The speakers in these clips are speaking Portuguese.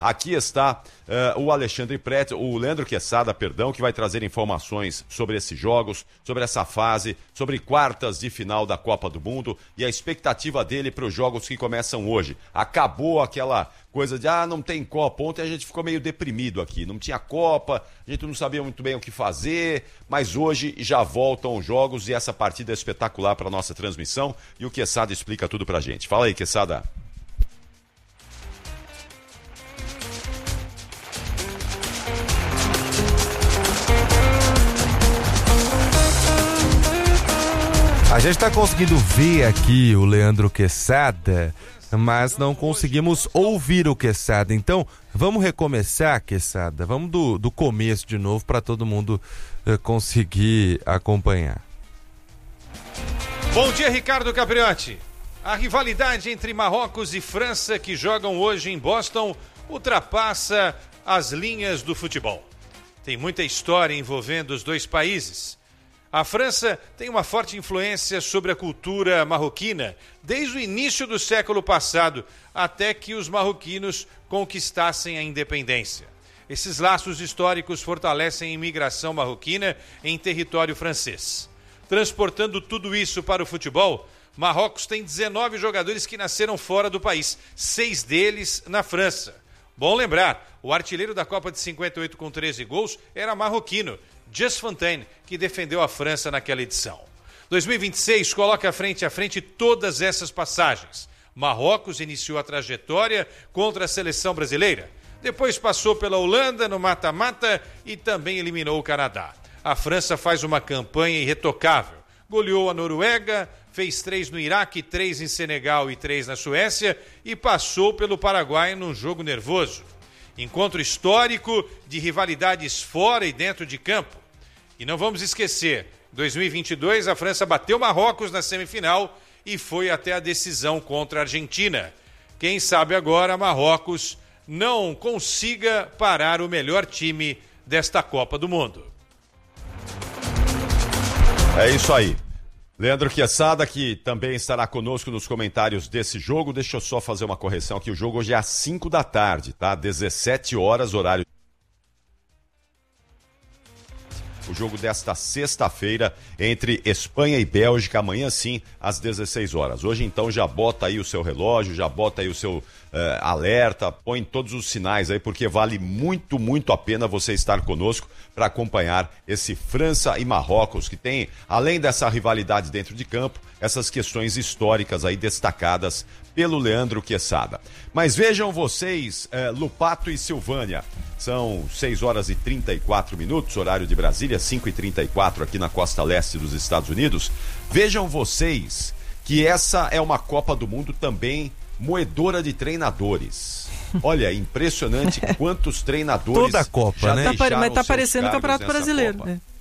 Aqui está o Alexandre Pretzel, o Leandro Quesada, que vai trazer informações sobre esses jogos, sobre essa fase, sobre quartas de final da Copa do Mundo e a expectativa dele para os jogos que começam hoje. Acabou aquela coisa de, não tem Copa. Ontem a gente ficou meio deprimido aqui, não tinha Copa, a gente não sabia muito bem o que fazer, mas hoje já voltam os jogos e essa partida é espetacular para a nossa transmissão e o Quesada explica tudo para a gente. Fala aí, Quesada. A gente está conseguindo ver aqui o Leandro Quesada, mas não conseguimos ouvir o Quesada. Então, vamos recomeçar, Quesada. Vamos do começo de novo para todo mundo conseguir acompanhar. Bom dia, Ricardo Capriotti. A rivalidade entre Marrocos e França, que jogam hoje em Boston, ultrapassa as linhas do futebol. Tem muita história envolvendo os dois países. A França tem uma forte influência sobre a cultura marroquina desde o início do século passado, até que os marroquinos conquistassem a independência. Esses laços históricos fortalecem a imigração marroquina em território francês. Transportando tudo isso para o futebol, Marrocos tem 19 jogadores que nasceram fora do país, 6 deles na França. Bom lembrar, o artilheiro da Copa de 58 com 13 gols era marroquino, Just Fontaine, que defendeu a França naquela edição. 2026 coloca frente a frente todas essas passagens. Marrocos iniciou a trajetória contra a seleção brasileira. Depois passou pela Holanda no mata-mata e também eliminou o Canadá. A França faz uma campanha irretocável. Goleou a Noruega, fez 3 no Iraque, 3 em Senegal e 3 na Suécia e passou pelo Paraguai num jogo nervoso. Encontro histórico de rivalidades fora e dentro de campo. E não vamos esquecer, em 2022 a França bateu Marrocos na semifinal e foi até a decisão contra a Argentina. Quem sabe agora Marrocos não consiga parar o melhor time desta Copa do Mundo. É isso aí. Leandro Quesada, que também estará conosco nos comentários desse jogo. Deixa eu só fazer uma correção aqui. O jogo hoje é às 5 da tarde, tá? 17 horas, horário. O jogo desta sexta-feira entre Espanha e Bélgica, amanhã sim, às 16 horas. Hoje, então, já bota aí o seu relógio, já bota aí o seu alerta, põe todos os sinais aí, porque vale muito, muito a pena você estar conosco para acompanhar esse França e Marrocos, que tem, além dessa rivalidade dentro de campo, essas questões históricas aí destacadas pelo Leandro Quesada. Mas vejam vocês, Lupato e Silvânia, são 6 horas e 34 minutos, horário de Brasília, 5h34 aqui na costa leste dos Estados Unidos. Vejam vocês que essa é uma Copa do Mundo também moedora de treinadores. Olha, impressionante quantos treinadores toda a Copa, já né? Mas tá parecendo o Campeonato Brasileiro.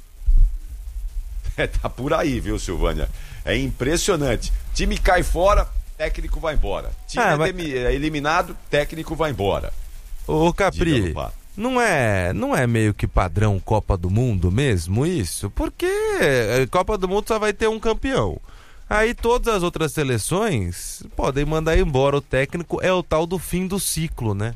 Tá por aí, viu, Silvânia? É impressionante. Time cai fora, técnico vai embora. Time é eliminado, técnico vai embora. Ô Capri, não é meio que padrão Copa do Mundo mesmo isso? Porque Copa do Mundo só vai ter um campeão. Aí todas as outras seleções podem mandar embora o técnico, é o tal do fim do ciclo, né?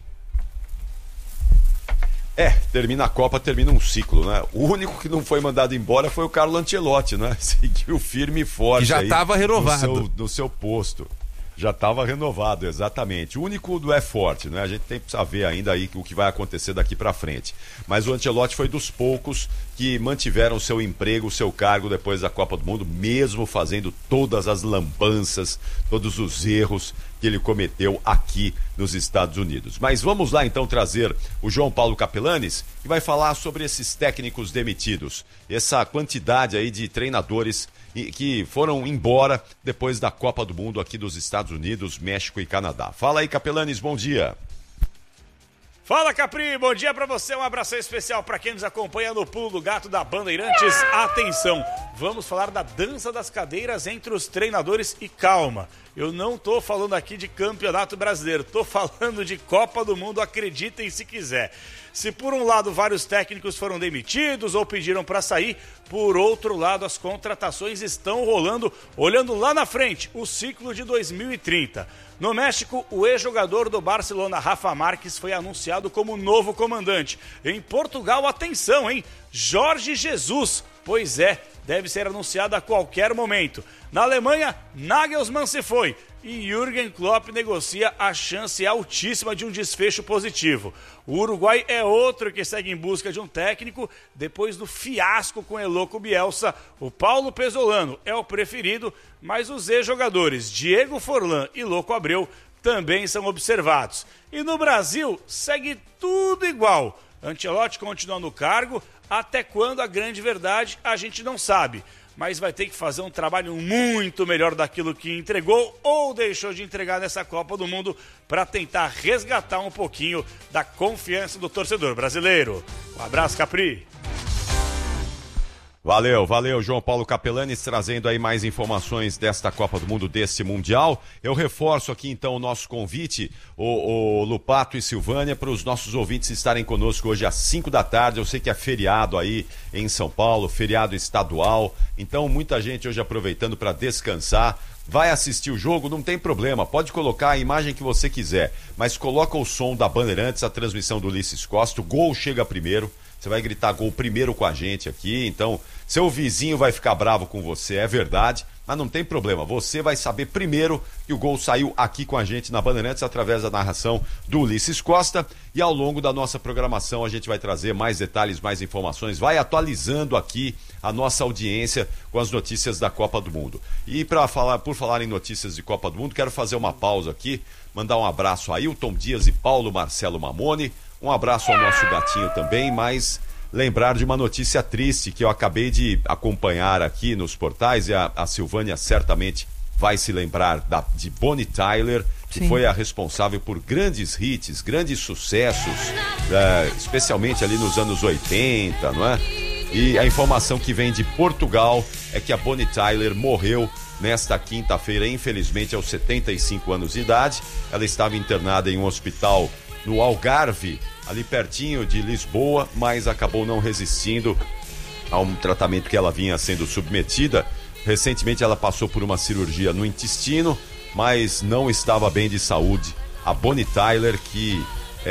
Termina a Copa, termina um ciclo, né? O único que não foi mandado embora foi o Carlo Ancelotti, né? Seguiu firme e forte. Que já estava renovado. No seu posto. Já estava renovado, exatamente. O único do é forte, né? A gente tem que saber ainda aí o que vai acontecer daqui para frente. Mas o Ancelotti foi dos poucos que mantiveram seu emprego, seu cargo depois da Copa do Mundo, mesmo fazendo todas as lambanças, todos os erros que ele cometeu aqui nos Estados Unidos. Mas vamos lá então trazer o João Paulo Capelanes, que vai falar sobre esses técnicos demitidos, essa quantidade aí de treinadores que foram embora depois da Copa do Mundo aqui dos Estados Unidos, México e Canadá. Fala aí, Capelanes, bom dia. Fala, Capri, bom dia pra você, um abraço especial pra quem nos acompanha no Pulo do Gato da Bandeirantes. Atenção, vamos falar da dança das cadeiras entre os treinadores e calma. Eu não tô falando aqui de Campeonato Brasileiro, tô falando de Copa do Mundo, acreditem se quiser. Se por um lado vários técnicos foram demitidos ou pediram para sair, por outro lado as contratações estão rolando, olhando lá na frente, o ciclo de 2030. No México, o ex-jogador do Barcelona, Rafa Márquez, foi anunciado anunciado como novo comandante. Em Portugal, atenção, hein? Jorge Jesus. Pois é, deve ser anunciado a qualquer momento. Na Alemanha, Nagelsmann se foi e Jürgen Klopp negocia a chance altíssima de um desfecho positivo. O Uruguai é outro que segue em busca de um técnico. Depois do fiasco com Eloco Bielsa, o Paulo Pesolano é o preferido, mas os ex-jogadores Diego Forlán e Louco Abreu também são observados. E no Brasil, segue tudo igual. Ancelotti continua no cargo, até quando a grande verdade a gente não sabe. Mas vai ter que fazer um trabalho muito melhor daquilo que entregou ou deixou de entregar nessa Copa do Mundo para tentar resgatar um pouquinho da confiança do torcedor brasileiro. Um abraço, Capri. Valeu, João Paulo Capelanes, trazendo aí mais informações desta Copa do Mundo, desse Mundial. Eu reforço aqui então o nosso convite, o Lupato e Silvânia, para os nossos ouvintes estarem conosco hoje às 5 da tarde. Eu sei que é feriado aí em São Paulo, feriado estadual, então muita gente hoje aproveitando para descansar. Vai assistir o jogo, não tem problema, pode colocar a imagem que você quiser, mas coloca o som da Bandeirantes, a transmissão do Ulisses Costa, o gol chega primeiro. Você vai gritar gol primeiro com a gente aqui, então seu vizinho vai ficar bravo com você, é verdade, mas não tem problema, você vai saber primeiro que o gol saiu aqui com a gente na Bandeirantes através da narração do Ulisses Costa, e ao longo da nossa programação a gente vai trazer mais detalhes, mais informações, vai atualizando aqui a nossa audiência com as notícias da Copa do Mundo. E por falar em notícias de Copa do Mundo, quero fazer uma pausa aqui, mandar um abraço a Ailton Dias e Paulo Marcelo Mamone. Um abraço ao nosso gatinho também, mas lembrar de uma notícia triste que eu acabei de acompanhar aqui nos portais, e a Silvânia certamente vai se lembrar de Bonnie Tyler, que Sim. foi a responsável por grandes hits, grandes sucessos, especialmente ali nos anos 80, não é? E a informação que vem de Portugal é que a Bonnie Tyler morreu nesta quinta-feira, infelizmente aos 75 anos de idade. Ela estava internada em um hospital no Algarve, ali pertinho de Lisboa, mas acabou não resistindo a um tratamento que ela vinha sendo submetida. Recentemente ela passou por uma cirurgia no intestino, mas não estava bem de saúde. A Bonnie Tyler, que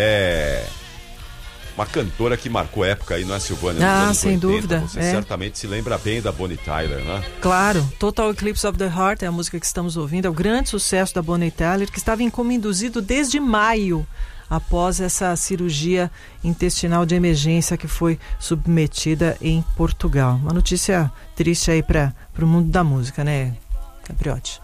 é uma cantora que marcou época aí, não é, Silvânia? Ah, sem 80. Dúvida. Você certamente se lembra bem da Bonnie Tyler, né? Claro, Total Eclipse of the Heart é a música que estamos ouvindo, é o grande sucesso da Bonnie Tyler, que estava em coma induzido desde maio, após essa cirurgia intestinal de emergência que foi submetida em Portugal. Uma notícia triste aí para o mundo da música, né, Capriotti?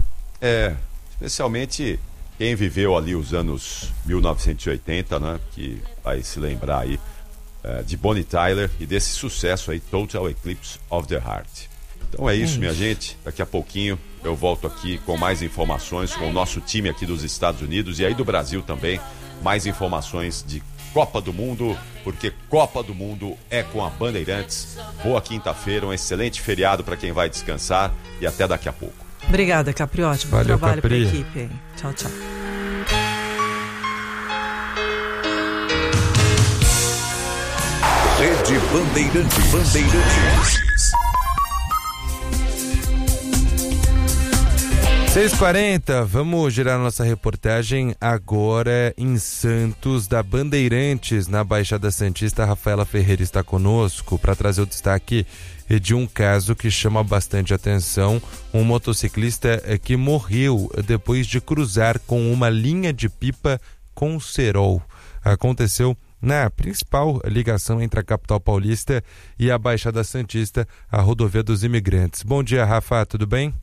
Especialmente quem viveu ali os anos 1980, né, que vai se lembrar aí de Bonnie Tyler e desse sucesso aí, Total Eclipse of the Heart. Então é isso, minha gente. Daqui a pouquinho eu volto aqui com mais informações com o nosso time aqui dos Estados Unidos e aí do Brasil também. Mais informações de Copa do Mundo, porque Copa do Mundo é com a Bandeirantes. Boa quinta-feira, um excelente feriado para quem vai descansar e até daqui a pouco. Obrigada, Capriotti. Bom Valeu, trabalho para a Capri. equipe aí. Tchau, tchau. Rede Bandeirantes. 6h40, vamos girar nossa reportagem agora em Santos, da Bandeirantes, na Baixada Santista. A Rafaela Ferreira está conosco para trazer o destaque de um caso que chama bastante atenção. Um motociclista que morreu depois de cruzar com uma linha de pipa com cerol. Aconteceu na principal ligação entre a capital paulista e a Baixada Santista, a rodovia dos Imigrantes. Bom dia, Rafa, tudo bem?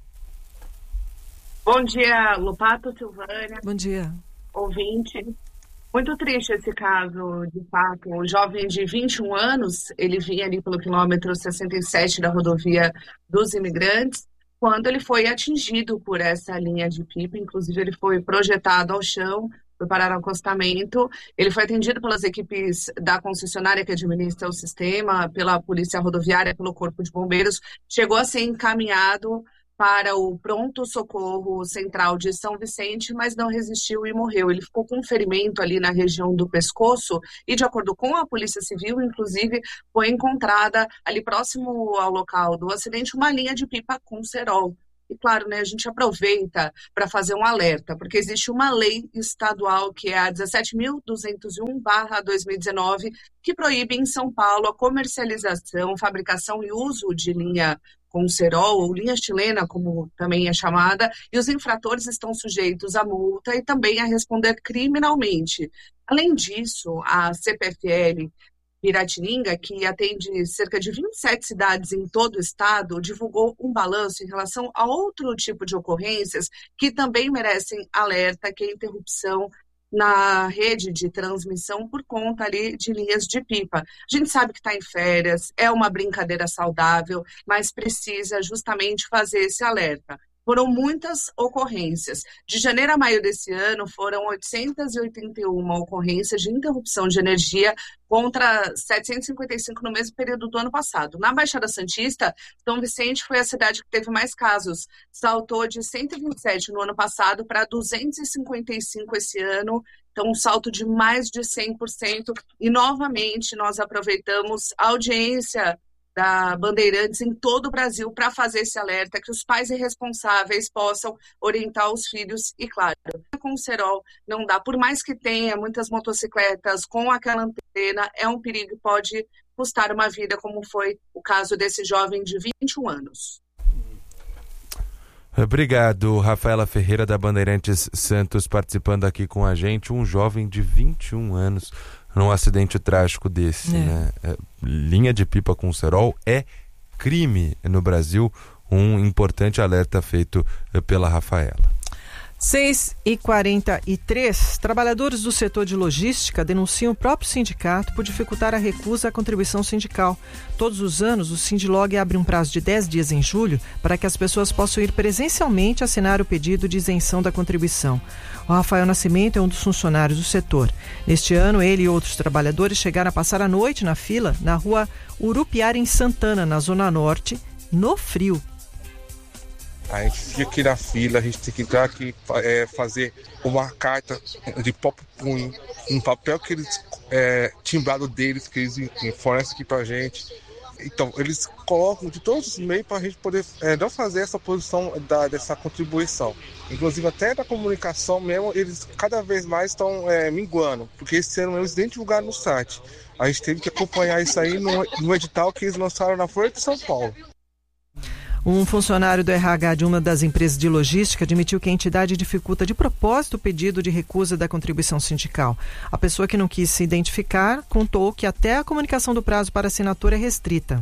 Bom dia, Lupato, Silvânia. Bom dia. Ouvinte. Muito triste esse caso, de fato. Um jovem de 21 anos, ele vinha ali pelo quilômetro 67 da rodovia dos Imigrantes, quando ele foi atingido por essa linha de pipa. Inclusive, ele foi projetado ao chão, foi parar no acostamento. Ele foi atendido pelas equipes da concessionária que administra o sistema, pela Polícia Rodoviária, pelo Corpo de Bombeiros. Chegou a ser encaminhado para o pronto-socorro central de São Vicente, mas não resistiu e morreu. Ele ficou com um ferimento ali na região do pescoço e, de acordo com a Polícia Civil, inclusive, foi encontrada ali próximo ao local do acidente uma linha de pipa com cerol. E claro, né, a gente aproveita para fazer um alerta, porque existe uma lei estadual que é a 17.201/2019, que proíbe em São Paulo a comercialização, fabricação e uso de linha com cerol, ou linha chilena, como também é chamada, e os infratores estão sujeitos a multa e também a responder criminalmente. Além disso, a CPFL Piratininga, que atende cerca de 27 cidades em todo o estado, divulgou um balanço em relação a outro tipo de ocorrências que também merecem alerta, que é a interrupção na rede de transmissão por conta ali de linhas de pipa. A gente sabe que está em férias, é uma brincadeira saudável, mas precisa justamente fazer esse alerta. Foram muitas ocorrências. De janeiro a maio desse ano, foram 881 ocorrências de interrupção de energia contra 755 no mesmo período do ano passado. Na Baixada Santista, São Vicente foi a cidade que teve mais casos. Saltou de 127 no ano passado para 255 esse ano. Então, um salto de mais de 100%. E, novamente, nós aproveitamos a audiência da Bandeirantes em todo o Brasil para fazer esse alerta, que os pais irresponsáveis possam orientar os filhos. E, claro, com o cerol não dá, por mais que tenha muitas motocicletas com aquela antena, é um perigo e pode custar uma vida, como foi o caso desse jovem de 21 anos. Obrigado, Rafaela Ferreira da Bandeirantes Santos, participando aqui com a gente, um jovem de 21 anos num acidente trágico desse, né? Linha de pipa com cerol é crime no Brasil, um importante alerta feito pela Rafaela. 6h43, trabalhadores do setor de logística denunciam o próprio sindicato por dificultar a recusa à contribuição sindical. Todos os anos, o Sindilog abre um prazo de 10 dias em julho para que as pessoas possam ir presencialmente assinar o pedido de isenção da contribuição. O Rafael Nascimento é um dos funcionários do setor. Neste ano, ele e outros trabalhadores chegaram a passar a noite na fila na rua Urupiara, em Santana, na Zona Norte, no frio. A gente fica aqui na fila, a gente tem que entrar aqui, fazer uma carta de próprio punho, um papel que eles, timbrado deles, que eles fornecem aqui pra gente. Então, eles colocam de todos os meios para a gente poder não fazer essa posição dessa contribuição. Inclusive, até da comunicação mesmo, eles cada vez mais estão minguando, porque esse ano eles nem divulgaram no site. A gente teve que acompanhar isso aí no edital que eles lançaram na Folha de São Paulo. Um funcionário do RH de uma das empresas de logística admitiu que a entidade dificulta de propósito o pedido de recusa da contribuição sindical. A pessoa que não quis se identificar contou que até a comunicação do prazo para assinatura é restrita.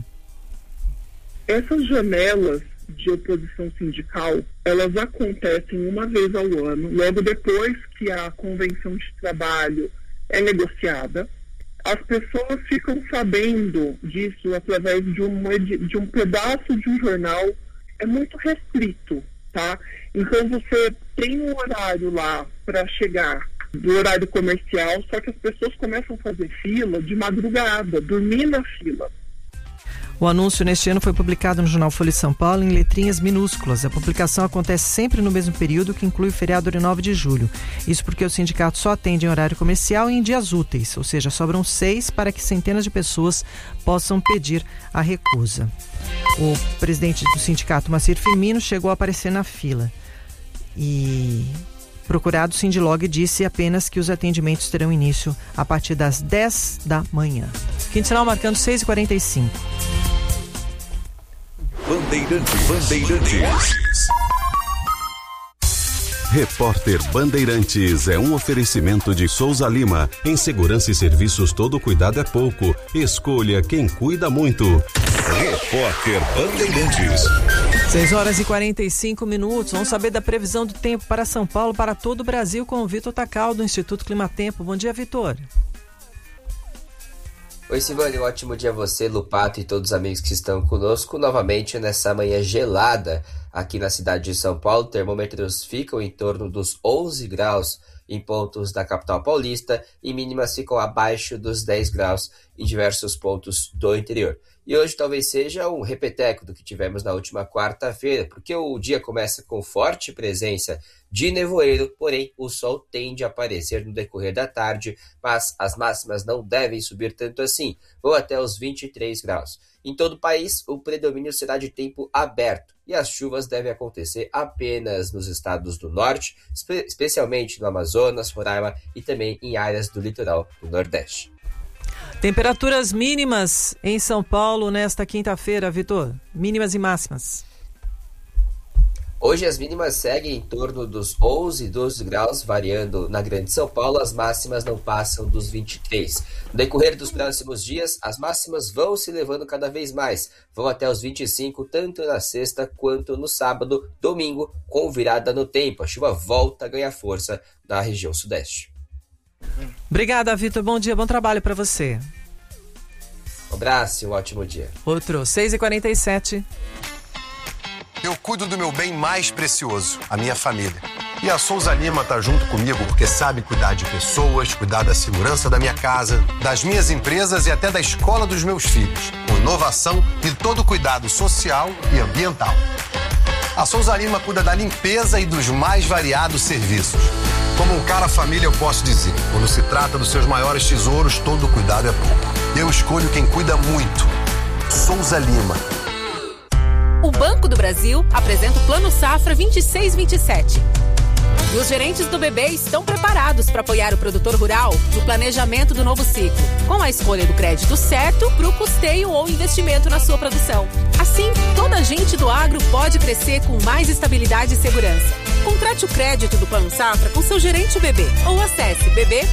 Essas janelas de oposição sindical, elas acontecem uma vez ao ano, logo depois que a convenção de trabalho é negociada. As pessoas ficam sabendo disso através de um pedaço de um jornal, é muito restrito, tá? Então você tem um horário lá para chegar do horário comercial, só que as pessoas começam a fazer fila de madrugada, dormir na fila. O anúncio neste ano foi publicado no jornal Folha de São Paulo em letrinhas minúsculas. A publicação acontece sempre no mesmo período, que inclui o feriado de 9 de julho. Isso porque o sindicato só atende em horário comercial e em dias úteis, ou seja, sobram 6 para que centenas de pessoas possam pedir a recusa. O presidente do sindicato, Macir Firmino, chegou a aparecer na fila. E procurado, o Sindilog disse apenas que os atendimentos terão início a partir das 10 da manhã. Quinto sinal marcando 6h45. Bandeirantes. Repórter Bandeirantes é um oferecimento de Souza Lima. Em segurança e serviços, todo cuidado é pouco. Escolha quem cuida muito. Repórter Bandeirantes. 6h45. Vamos saber da previsão do tempo para São Paulo, para todo o Brasil, com o Vitor Tacal, do Instituto Climatempo. Bom dia, Vitor. Oi, Silvane, um ótimo dia a você, Lupato, e todos os amigos que estão conosco novamente nessa manhã gelada aqui na cidade de São Paulo. Termômetros ficam em torno dos 11 graus em pontos da capital paulista e mínimas ficam abaixo dos 10 graus em diversos pontos do interior. E hoje talvez seja um repeteco do que tivemos na última quarta-feira, porque o dia começa com forte presença de nevoeiro, porém o sol tende a aparecer no decorrer da tarde, mas as máximas não devem subir tanto assim, vão até os 23 graus. Em todo o país, o predomínio será de tempo aberto e as chuvas devem acontecer apenas nos estados do norte, especialmente no Amazonas, Roraima e também em áreas do litoral do Nordeste. Temperaturas mínimas em São Paulo nesta quinta-feira, Vitor. Mínimas e máximas. Hoje as mínimas seguem em torno dos 11 e 12 graus, variando na Grande São Paulo, as máximas não passam dos 23. No decorrer dos próximos dias, as máximas vão se elevando cada vez mais, vão até os 25, tanto na sexta quanto no sábado, domingo, com virada no tempo. A chuva volta a ganhar força na região sudeste. Obrigada, Vitor. Bom dia, bom trabalho para você. Um abraço e um ótimo dia. Outro, 6h47. Eu cuido do meu bem mais precioso, a minha família. E a Souza Lima tá junto comigo porque sabe cuidar de pessoas, cuidar da segurança da minha casa, das minhas empresas e até da escola dos meus filhos, com inovação e todo o cuidado social e ambiental. A Souza Lima cuida da limpeza e dos mais variados serviços. Como um cara família, eu posso dizer, quando se trata dos seus maiores tesouros, todo cuidado é pouco. Eu escolho quem cuida muito. Souza Lima. O Banco do Brasil apresenta o Plano Safra 26-27. E os gerentes do BB estão preparados para apoiar o produtor rural no planejamento do novo ciclo, com a escolha do crédito certo para o custeio ou investimento na sua produção. Assim, toda a gente do agro pode crescer com mais estabilidade e segurança. Contrate o crédito do Plano Safra com seu gerente BB ou acesse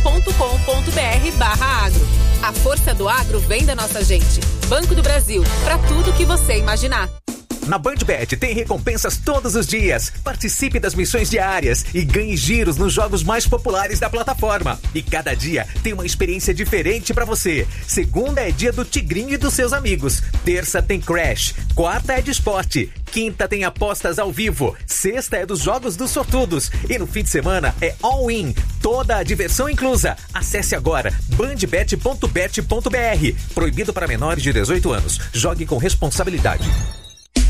bb.com.br/agro. A força do agro vem da nossa gente. Banco do Brasil, para tudo que você imaginar. Na BandBet tem recompensas todos os dias. Participe das missões diárias e ganhe giros nos jogos mais populares da plataforma. E cada dia tem uma experiência diferente pra você. Segunda é dia do Tigrinho e dos seus amigos. Terça tem Crash. Quarta é de esporte. Quinta tem apostas ao vivo. Sexta é dos jogos dos sortudos. E no fim de semana é all-in. Toda a diversão inclusa. Acesse agora bandbet.bet.br. Proibido para menores de 18 anos. Jogue com responsabilidade.